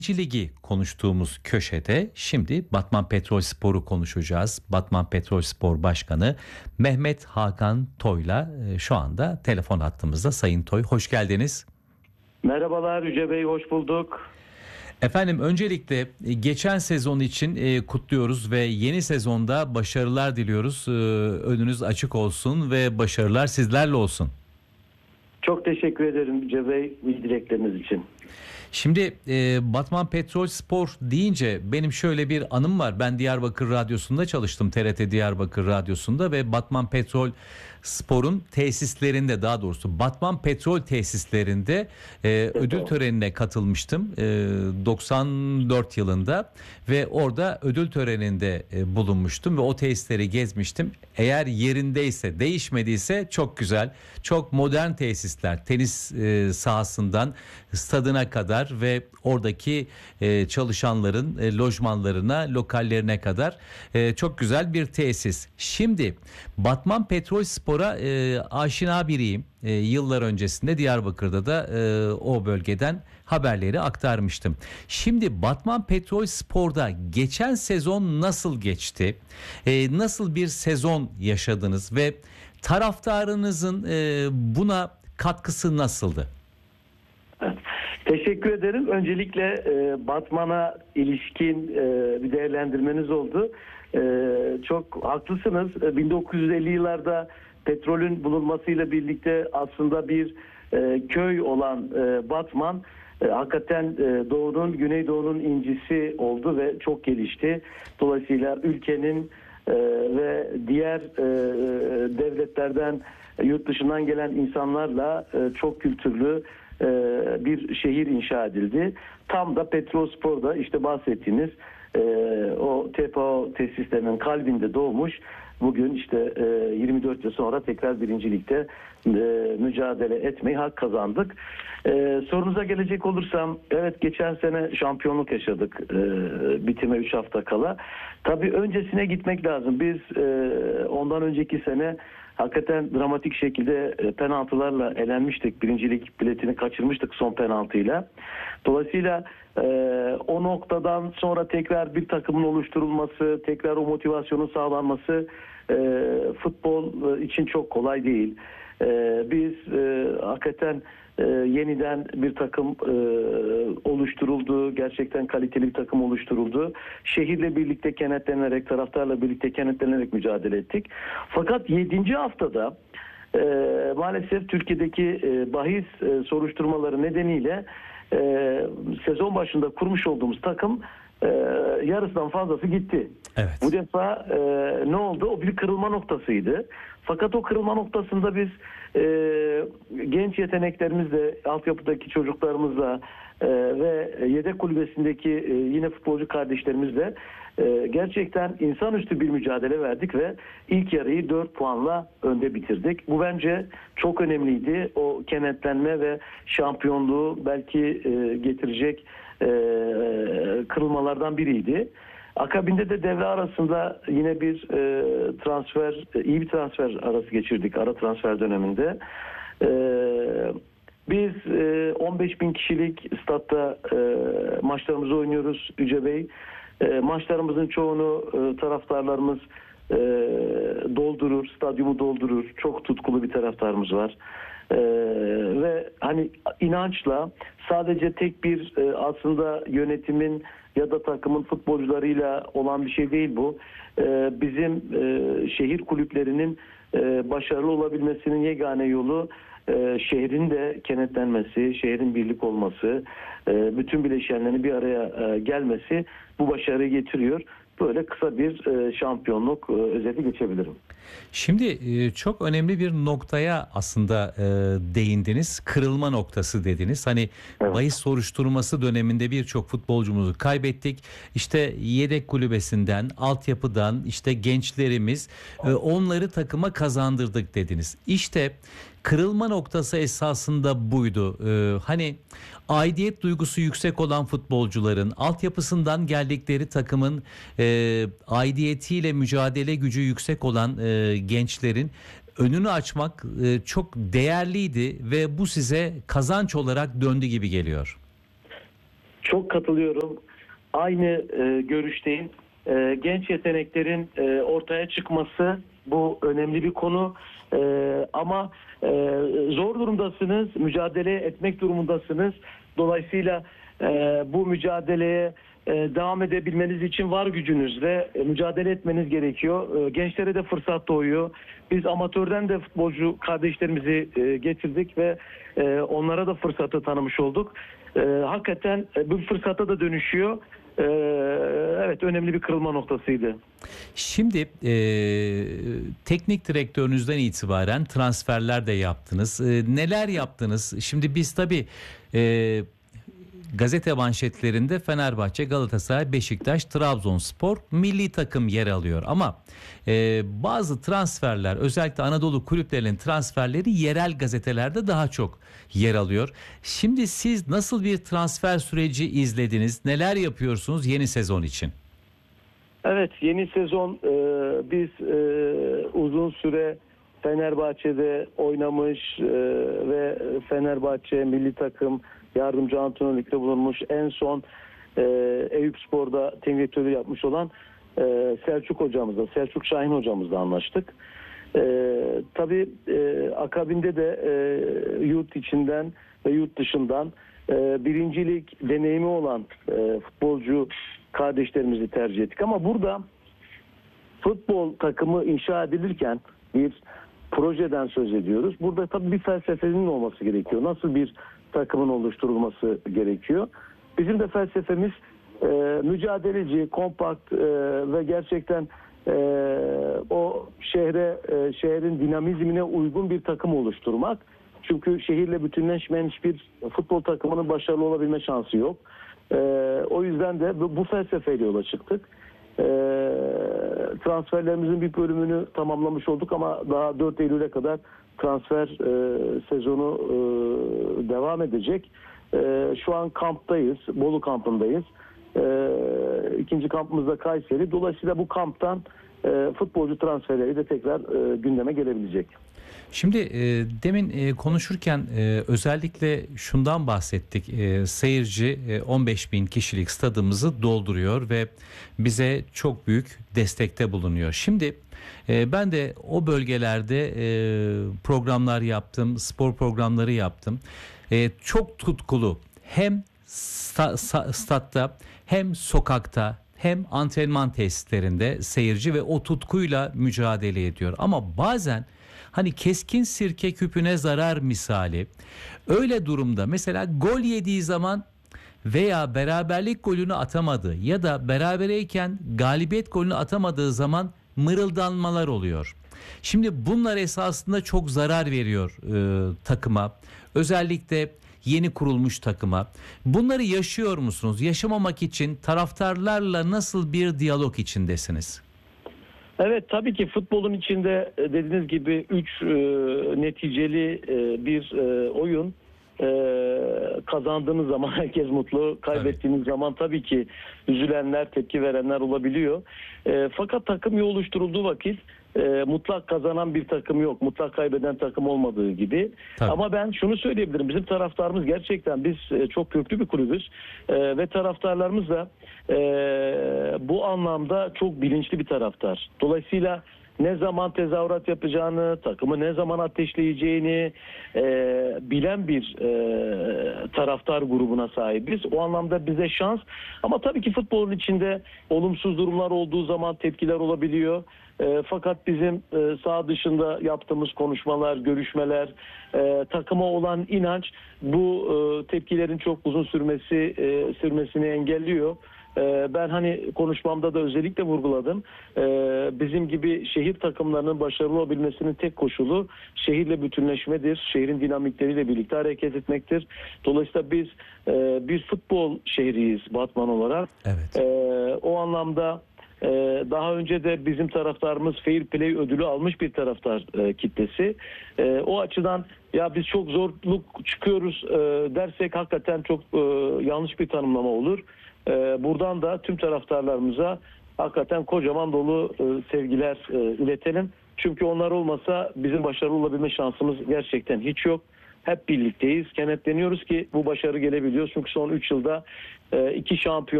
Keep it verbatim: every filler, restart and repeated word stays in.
Ligi konuştuğumuz köşede şimdi Batman Petrolspor'u konuşacağız. Batman Petrolspor Başkanı Mehmet Hakan Toy'la e, şu anda telefon hattımızda. Sayın Toy, hoş geldiniz. Merhabalar Yüce Bey, hoş bulduk. Efendim, öncelikle e, geçen sezon için e, kutluyoruz ve yeni sezonda başarılar diliyoruz. E, önünüz açık olsun ve başarılar sizlerle olsun. Çok teşekkür ederim Yüce Bey bu dilekleriniz için. Şimdi e, Batman Petrolspor deyince benim şöyle bir anım var. Ben Diyarbakır Radyosu'nda çalıştım. T R T Diyarbakır Radyosu'nda ve Batman Petrolspor'un tesislerinde, daha doğrusu Batman Petrol tesislerinde e, ödül törenine katılmıştım. E, doksan dört yılında ve orada ödül töreninde e, bulunmuştum ve o tesisleri gezmiştim. Eğer yerindeyse, değişmediyse çok güzel, çok modern tesisler. Tenis e, sahasından stadına kadar ve oradaki e, çalışanların e, lojmanlarına, lokallerine kadar e, çok güzel bir tesis. Şimdi Batman Petrolspor'a e, aşina biriyim. E, yıllar öncesinde Diyarbakır'da da e, o bölgeden haberleri aktarmıştım. Şimdi Batman Petrolspor'da geçen sezon nasıl geçti? E, nasıl bir sezon yaşadınız ve taraftarınızın e, buna katkısı nasıldı? Teşekkür ederim. Öncelikle e, Batman'a ilişkin e, bir değerlendirmeniz oldu. E, çok haklısınız. E, bin dokuz yüz elli yıllarda petrolün bulunmasıyla birlikte aslında bir e, köy olan e, Batman e, hakikaten e, Doğu'nun, Güneydoğu'nun incisi oldu ve çok gelişti. Dolayısıyla ülkenin e, ve diğer e, devletlerden, yurt dışından gelen insanlarla e, çok kültürlü bir şehir inşa edildi. Tam da Petrolspor'da işte bahsettiğiniz o T P O tesislerinin kalbinde doğmuş. Bugün işte yirmi dört yıl sonra tekrar birinci ligde mücadele etmeyi hak kazandık. Sorunuza gelecek olursam, evet, geçen sene şampiyonluk yaşadık bitime üç hafta kala. Tabii öncesine gitmek lazım. Biz ondan önceki sene hakikaten dramatik şekilde penaltılarla elenmiştik. Birincilik biletini kaçırmıştık son penaltıyla. Dolayısıyla e, o noktadan sonra tekrar bir takımın oluşturulması, tekrar o motivasyonun sağlanması e, futbol için çok kolay değil. E, biz e, hakikaten e, yeniden bir takım e, oluşturuldu. Gerçekten kaliteli bir takım oluşturuldu. Şehirle birlikte kenetlenerek, taraftarla birlikte kenetlenerek mücadele ettik. Fakat yedinci haftada e, maalesef Türkiye'deki e, bahis e, soruşturmaları nedeniyle e, sezon başında kurmuş olduğumuz takım e, yarısından fazlası gitti. Evet. Bu defa e, ne oldu? O bir kırılma noktasıydı. Fakat o kırılma noktasında biz e, genç yeteneklerimizle, altyapıdaki çocuklarımızla e, ve yedek kulübesindeki e, yine futbolcu kardeşlerimizle e, gerçekten insanüstü bir mücadele verdik ve ilk yarıyı dört puanla önde bitirdik. Bu bence çok önemliydi. O kenetlenme ve şampiyonluğu belki e, getirecek e, kırılmalardan biriydi. Akabinde de devre arasında yine bir e, transfer, e, iyi bir transfer arası geçirdik, ara transfer döneminde. E, biz e, on beş bin kişilik statta e, maçlarımızı oynuyoruz Yüce Bey. E, maçlarımızın çoğunu e, taraftarlarımız e, doldurur, stadyumu doldurur. Çok tutkulu bir taraftarımız var. Ee, ve hani inançla, sadece tek bir e, aslında yönetimin ya da takımın futbolcularıyla olan bir şey değil bu. Ee, bizim e, şehir kulüplerinin e, başarılı olabilmesinin yegane yolu e, şehrin de kenetlenmesi, şehrin birlik olması, e, bütün bileşenlerin bir araya e, gelmesi bu başarıyı getiriyor. Böyle kısa bir e, şampiyonluk e, özeti geçebilirim. Şimdi e, çok önemli bir noktaya aslında e, değindiniz. Kırılma noktası dediniz. Hani Evet. bahis soruşturması döneminde birçok futbolcumuzu kaybettik. İşte yedek kulübesinden, altyapıdan, işte gençlerimiz, e, onları takıma kazandırdık dediniz. İşte kırılma noktası esasında buydu. Ee, hani aidiyet duygusu yüksek olan futbolcuların, altyapısından geldikleri takımın e, aidiyetiyle mücadele gücü yüksek olan e, gençlerin önünü açmak e, çok değerliydi ve bu size kazanç olarak döndü gibi geliyor. Çok katılıyorum. Aynı e, görüşteyim. E, genç yeteneklerin e, ortaya çıkması bu önemli bir konu. E, ama e, zor durumdasınız, mücadele etmek durumundasınız. Dolayısıyla e, bu mücadeleye e, devam edebilmeniz için var gücünüzle e, mücadele etmeniz gerekiyor. E, gençlere de fırsat doğuyor. Biz amatörden de futbolcu kardeşlerimizi e, getirdik ve e, onlara da fırsatı tanımış olduk. E, hakikaten e, bu fırsata da dönüşüyor. E, evet, önemli bir kırılma noktasıydı. Şimdi e, teknik direktörünüzden itibaren transferler de yaptınız. E, neler yaptınız? Şimdi biz tabii e, gazete manşetlerinde Fenerbahçe, Galatasaray, Beşiktaş, Trabzonspor milli takım yer alıyor. Ama e, bazı transferler, özellikle Anadolu kulüplerinin transferleri yerel gazetelerde daha çok yer alıyor. Şimdi siz nasıl bir transfer süreci izlediniz? Neler yapıyorsunuz yeni sezon için? Evet, yeni sezon e, biz e, uzun süre Fenerbahçe'de oynamış e, ve Fenerbahçe milli takım yardımcı antrenörlükte bulunmuş. En son e, Eyüpspor'da teknik direktörlüğü yapmış olan e, Selçuk hocamızla, Selçuk Şahin hocamızla anlaştık. E, tabii e, akabinde de e, yurt içinden ve yurt dışından e, birincilik deneyimi olan e, futbolcu kardeşlerimizi tercih ettik. Ama burada futbol takımı inşa edilirken bir projeden söz ediyoruz. Burada tabii bir felsefenin olması gerekiyor. Nasıl bir takımın oluşturulması gerekiyor? Bizim de felsefemiz e, mücadeleci, kompakt e, ve gerçekten e, o şehre, e, şehrin dinamizmine uygun bir takım oluşturmak. Çünkü şehirle bütünleşmeyen hiçbir futbol takımının başarılı olabilme şansı yok. E, o yüzden de bu, bu felsefeyle yola çıktık. E, transferlerimizin bir bölümünü tamamlamış olduk ama daha dört Eylül'e kadar transfer e, sezonu e, devam edecek. E, şu an kamptayız, Bolu kampındayız. E, ikinci kampımız da Kayseri. Dolayısıyla bu kamptan e, futbolcu transferleri de tekrar e, gündeme gelebilecek. Şimdi e, demin e, konuşurken e, özellikle şundan bahsettik. E, seyirci e, on beş bin kişilik stadımızı dolduruyor ve bize çok büyük destekte bulunuyor. Şimdi e, ben de o bölgelerde e, programlar yaptım, spor programları yaptım. E, çok tutkulu hem sta, sta, statta hem sokakta hem antrenman tesislerinde seyirci ve o tutkuyla mücadele ediyor. Ama bazen hani keskin sirke küpüne zarar misali öyle durumda mesela gol yediği zaman veya beraberlik golünü atamadı ya da berabereyken galibiyet golünü atamadığı zaman mırıldanmalar oluyor. Şimdi bunlar esasında çok zarar veriyor e, takıma, özellikle yeni kurulmuş takıma. Bunları yaşıyor musunuz? Yaşamamak için taraftarlarla nasıl bir diyalog içindesiniz? Evet, tabii ki futbolun içinde dediğiniz gibi üç e, neticeli e, bir e, oyun. E, kazandığınız zaman herkes mutlu, kaybettiğiniz tabii. zaman tabii ki üzülenler, tepki verenler olabiliyor. E, fakat takım iyi oluşturulduğu vakit e, mutlak kazanan bir takım yok. Mutlak kaybeden takım olmadığı gibi. Tabii. Ama ben şunu söyleyebilirim. Bizim taraftarımız gerçekten biz e, çok köklü bir kulübüz. E, ve taraftarlarımız da e, bu anlamda çok bilinçli bir taraftar. Dolayısıyla ne zaman tezahürat yapacağını, takımı ne zaman ateşleyeceğini e, bilen bir e, taraftar grubuna sahibiz. O anlamda bize şans. Ama tabii ki futbolun içinde olumsuz durumlar olduğu zaman tepkiler olabiliyor. E, fakat bizim e, saha dışında yaptığımız konuşmalar, görüşmeler, e, takıma olan inanç bu e, tepkilerin çok uzun sürmesi e, sürmesini engelliyor. Ben hani konuşmamda da özellikle vurguladım. Bizim gibi şehir takımlarının başarılı olabilmesinin tek koşulu şehirle bütünleşmedir. Şehrin dinamikleriyle birlikte hareket etmektir. Dolayısıyla biz bir futbol şehriyiz Batman olarak. Evet. O anlamda daha önce de bizim taraftarımız Fair Play ödülü almış bir taraftar kitlesi. O açıdan ya biz çok zorluk çıkıyoruz dersek hakikaten çok yanlış bir tanımlama olur. Buradan da tüm taraftarlarımıza hakikaten kocaman dolu sevgiler iletelim. Çünkü onlar olmasa bizim başarılı olabilme şansımız gerçekten hiç yok. hep birlikteyiz. Kenetleniyoruz ki bu başarı gelebiliyor. Çünkü son üç yılda e, iki şampiyon